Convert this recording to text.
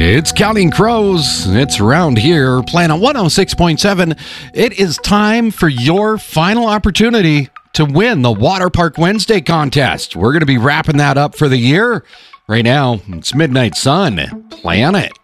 It's Counting Crows. It's around here, playing on 106.7. It is time for your final opportunity to win the Water Park Wednesday contest. We're going to be wrapping that up for the year. Right now, it's Midnight Sun. Plan it.